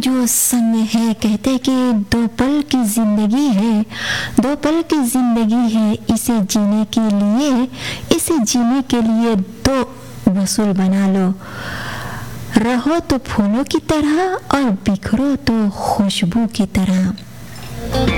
जो संग है। कहते कि 2 पल की जिंदगी है, 2 पल की जिंदगी है, इसे जीने के लिए 2 वसूल बना लो। रहो तो फूलों की तरह और बिखरो तो खुशबू की तरह।